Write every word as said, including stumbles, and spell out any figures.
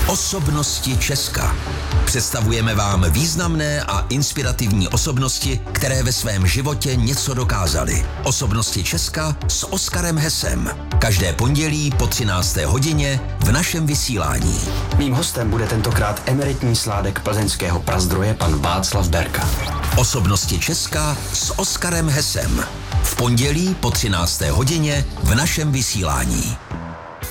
Osobnosti Česka. Představujeme vám významné a inspirativní osobnosti, které ve svém životě něco dokázaly. Osobnosti Česka s Oskarem Hesem. Každé pondělí po třinácté hodině v našem vysílání. Mým hostem bude tentokrát emeritní sládek plzeňského Prazdroje pan Václav Berka. Osobnosti Česka s Oskarem Hesem. V pondělí po třinácté hodině v našem vysílání.